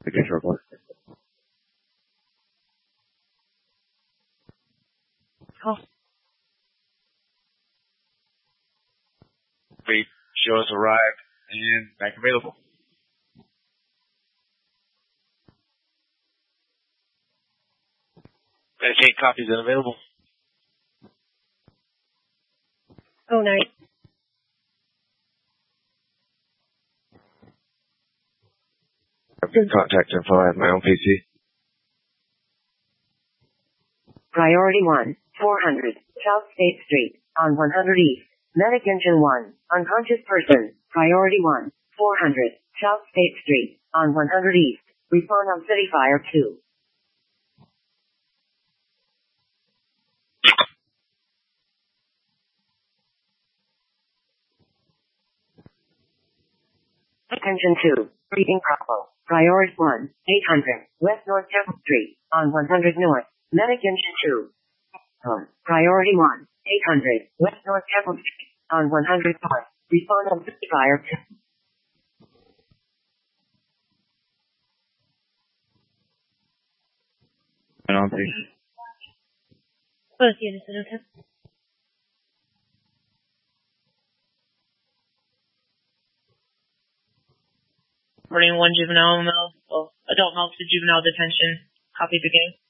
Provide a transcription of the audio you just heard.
Okay, short one. Oh. Wait, show has arrived and back available. Medicaid copies unavailable. Oh, nice. I've got contact info. I have my own PC. Priority 1, 400, South State Street, on 100 East. Medic Engine 1, unconscious person. Priority 1, 400, South State Street, on 100 East. Respond on City Fire 2. Attention 2, breathing Bravo. Priority 1, 800, West North Temple Street, on 100 North. Medic Engine 2. Priority 1, 800, West North Temple Street, on 100 North. Respond on City Fire 2. I don't think. Both units in okay. Reporting 1 juvenile adult male to juvenile detention. Copy the game.